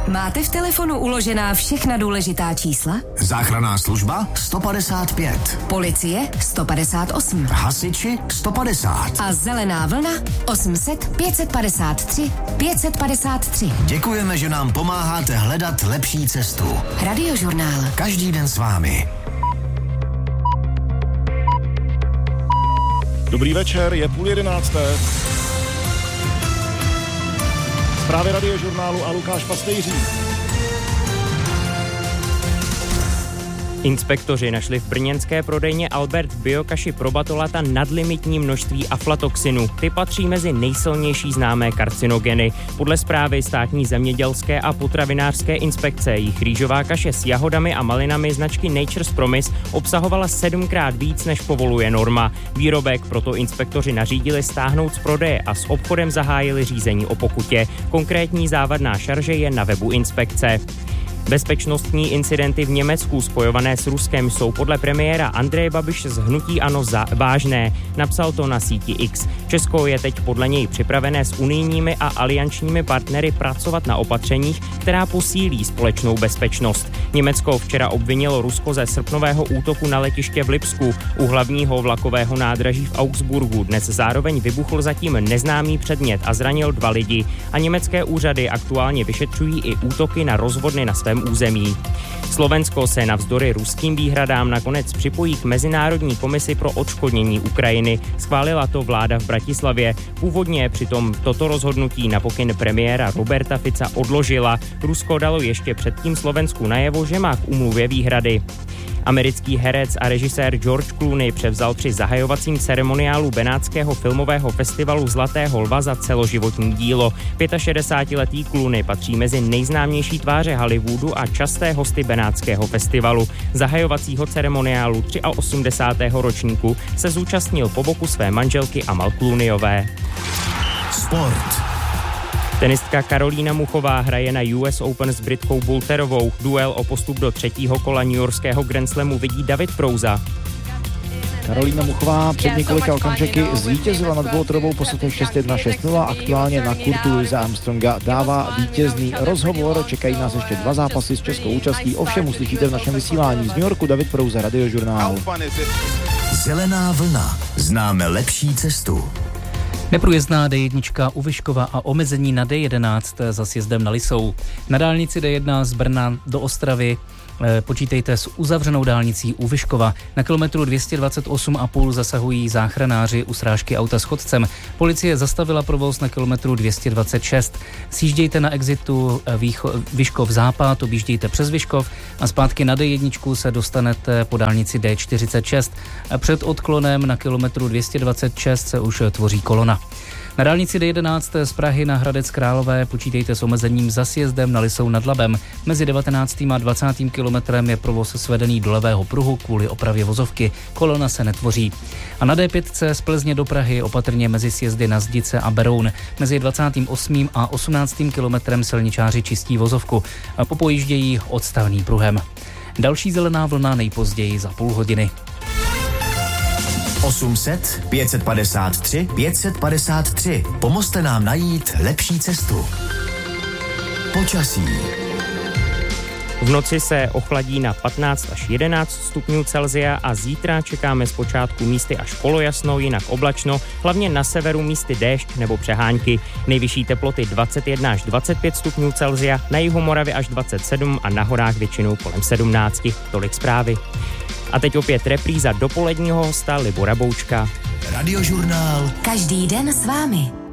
Máte v telefonu uložená všechna důležitá čísla? Záchranná služba 155. Policie 158. Hasiči 150. A zelená vlna 800 553 553. Děkujeme, že nám pomáháte hledat lepší cestu. Radiožurnál. Každý den s vámi. Dobrý večer, je 10:30. Zprávy Radiožurnálu a Lukáš Pastejří. Inspektoři našli v brněnské prodejně Albert v biokaši probatolata nadlimitní množství aflatoxinu. Ty patří mezi nejsilnější známé karcinogeny. Podle zprávy státní zemědělské a potravinářské inspekce jich rýžová kaše s jahodami a malinami značky Nature's Promise obsahovala 7krát víc, než povoluje norma. Výrobek proto inspektoři nařídili stáhnout z prodeje a s obchodem zahájili řízení o pokutě. Konkrétní závadná šarže je na webu inspekce. Bezpečnostní incidenty v Německu spojované s Ruskem jsou podle premiéra Andreje Babiše z hnutí ANO vážné. Napsal to na síti X. Česko je teď podle něj připravené s unijními a aliančními partnery pracovat na opatřeních, která posílí společnou bezpečnost. Německo včera obvinilo Rusko ze srpnového útoku na letiště v Lipsku. U hlavního vlakového nádraží v Augsburgu dnes zároveň vybuchl zatím neznámý předmět a zranil 2 lidi. A německé úřady aktuálně vyšetřují i útoky na rozvodny na svém území. Slovensko se navzdory ruským výhradám nakonec připojí k Mezinárodní komisi pro odškodnění Ukrajiny. Schválila to vláda v Bratislavě. Původně přitom toto rozhodnutí na pokyn premiéra Roberta Fica odložila. Rusko dalo ještě předtím Slovensku najevo, že má k úmluvě výhrady. Americký herec a režisér George Clooney převzal při zahajovacím ceremoniálu Benátského filmového festivalu Zlatého lva za celoživotní dílo. 65letý Clooney patří mezi nejznámější tváře Hollywoodu a časté hosty Benátského festivalu. Zahajovacího ceremoniálu 83. ročníku se zúčastnil po boku své manželky Amal Clooneyové. Sport. Tenistka Karolína Muchová hraje na US Open s Britkou Boulterovou. Duel o postup do 3. kola newyorského Grand Slamu vidí David Prouza. Karolína Muchová před několika okamžiky zvítězila nad Boulterovou posutem 6-1, 6-0. Aktuálně na kurtu Louise Armstronga dává vítězný rozhovor. Čekají nás ještě 2 zápasy s českou účastí. Ovšem uslyšíte v našem vysílání z New Yorku. David Prouza, Radiožurnál. Zelená vlna. Známe lepší cestu. Neprůjezdná D1 u Vyškova a omezení na D11 za sjezdem na Lisou. Na dálnici D1 z Brna do Ostravy počítejte s uzavřenou dálnicí u Vyškova. Na kilometru 228,5 zasahují záchranáři u srážky auta s chodcem. Policie zastavila provoz na kilometru 226. Sjíždějte na exitu Vyškov západ, objíždějte přes Vyškov a zpátky na D1 se dostanete po dálnici D46. Před odklonem na kilometru 226 se už tvoří kolona. Na dálnici D11 z Prahy na Hradec Králové počítejte s omezením za sjezdem na Lisou nad Labem. Mezi 19. a 20. kilometrem je provoz svedený do levého pruhu kvůli opravě vozovky. Kolona se netvoří. A na D5 z Plzně do Prahy opatrně mezi sjezdy na Zdice a Beroun. Mezi 28. a 18. kilometrem silničáři čistí vozovku. Popojíždějí odstavným pruhem. Další zelená vlna nejpozději za půl hodiny. 800 553 553. Pomozte nám najít lepší cestu. Počasí. V noci se ochladí na 15 až 11 stupňů Celsia a zítra čekáme zpočátku místy až polojasno, jinak oblačno, hlavně na severu místy déšť nebo přehánky. Nejvyšší teploty 21 až 25 stupňů Celsia, na jihu Moravy až 27 a na horách většinou kolem 17. Tolik zprávy. A teď opět repríza dopoledního hosta Libora Boučka. Radiožurnál. Každý den s vámi.